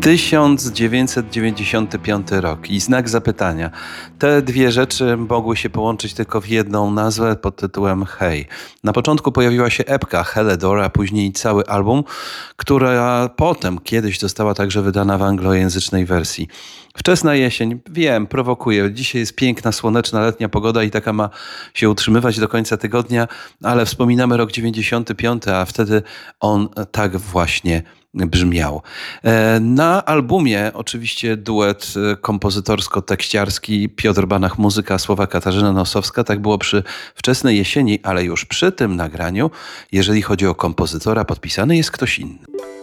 1995 rok i znak zapytania. Te dwie rzeczy mogły się połączyć tylko w jedną nazwę pod tytułem Hej. Na początku pojawiła się epka Hellador, a później cały album, która potem kiedyś została także wydana w anglojęzycznej wersji. Wczesna jesień, wiem, prowokuje. Dzisiaj jest piękna, słoneczna, letnia pogoda i taka ma się utrzymywać do końca tygodnia, ale wspominamy rok 95, a wtedy on tak właśnie brzmiał. Na albumie oczywiście duet kompozytorsko-tekściarski Piotr Banach muzyka, słowa Katarzyna Nosowska. Tak było przy Wczesnej jesieni, ale już przy tym nagraniu, jeżeli chodzi o kompozytora, podpisany jest ktoś inny.